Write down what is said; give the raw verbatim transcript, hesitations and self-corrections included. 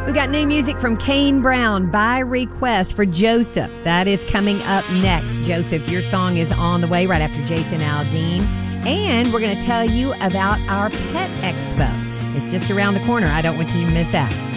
We got new music from Kane Brown by request for Joseph. That is coming up next. Joseph, your song is on the way right after Jason Aldean. And we're going to tell you about our Pet Expo. It's just around the corner. I don't want you to miss out.